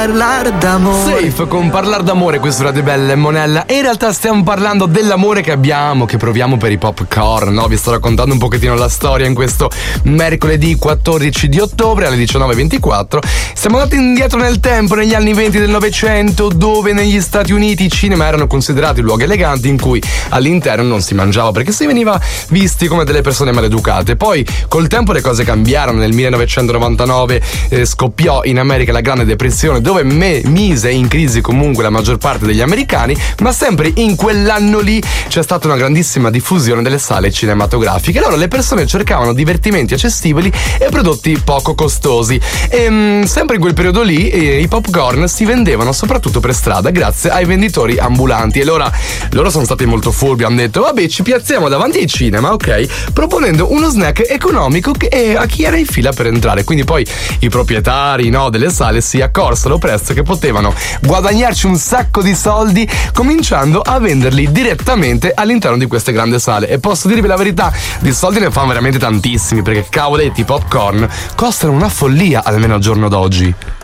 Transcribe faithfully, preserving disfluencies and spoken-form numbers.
Parlare d'amore. Safe con Parlar d'amore, questo Radio Bella e Monella. E in realtà stiamo parlando dell'amore che abbiamo, che proviamo per i popcorn, no? Vi sto raccontando un pochettino la storia in questo mercoledì quattordici di ottobre alle diciannove e ventiquattro. Siamo andati indietro nel tempo, negli anni venti del Novecento, dove negli Stati Uniti i cinema erano considerati luoghi eleganti in cui all'interno non si mangiava perché si veniva visti come delle persone maleducate. Poi col tempo le cose cambiarono. Nel millenovecentonovantanove eh, scoppiò in America la Grande Depressione, dove me mise in crisi comunque la maggior parte degli americani, ma sempre in quell'anno lì c'è stata una grandissima diffusione delle sale cinematografiche. Allora le persone cercavano divertimenti accessibili e prodotti poco costosi e mh, sempre in quel periodo lì eh, i popcorn si vendevano soprattutto per strada grazie ai venditori ambulanti. E allora loro sono stati molto furbi, hanno detto vabbè, ci piazziamo davanti ai cinema, ok, proponendo uno snack economico che, eh, a chi era in fila per entrare. Quindi poi i proprietari, no, delle sale si accorsero presto che potevano guadagnarci un sacco di soldi cominciando a venderli direttamente all'interno di queste grandi sale. E posso dirvi la verità, di soldi ne fanno veramente tantissimi, perché cavoletti, popcorn costano una follia almeno al giorno d'oggi.